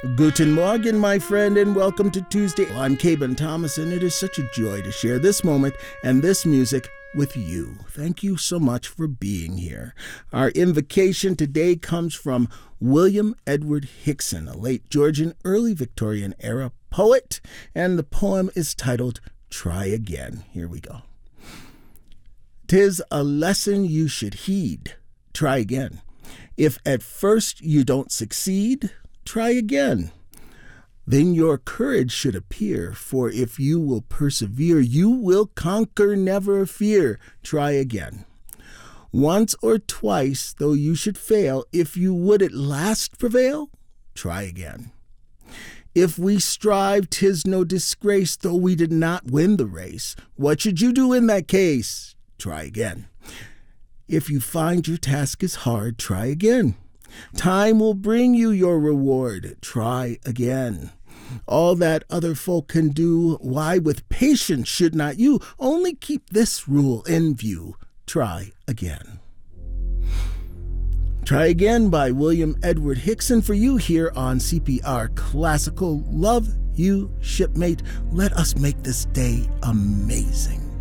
Guten Morgen, my friend, and welcome to Tuesday. I'm Caben Thomas, and it is such a joy to share this moment and this music with you. Thank you so much for being here. Our invocation today comes from William Edward Hickson, a late Georgian, early Victorian era poet, and the poem is titled Try Again. Here we go. 'Tis a lesson you should heed. Try again. If at first you don't succeed, try again. Then your courage should appear, for if you will persevere, you will conquer, never fear. Try again. Once or twice, though you should fail, if you would at last prevail, try again. If we strive, 'tis no disgrace, though we did not win the race. What should you do in that case? Try again. If you find your task is hard, try again. Time will bring you your reward. Try again. All that other folk can do, why with patience should not you? Only keep this rule in view. Try again. Try Again by William Edward Hickson for you here on CPR Classical. Love you, shipmate. Let us make this day amazing.